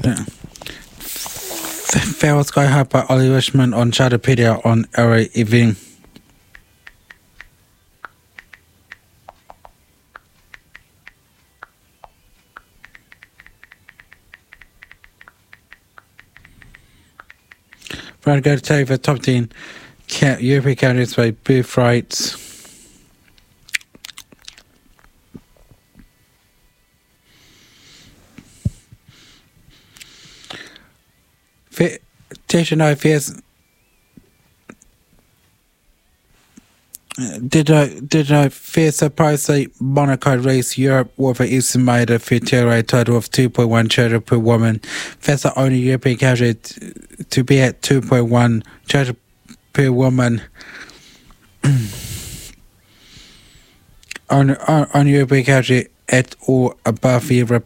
Feral Sky High by Ollie Richmond on Shadowpedia on Era Evening. We're going to tell you the top 10 European candidates by birthrights. Did I fear surprisingly Monaco race Europe with an estimated future total of 2.1 children per woman. That's the only European country to be at 2.1 children per woman. on European country at or above Europe.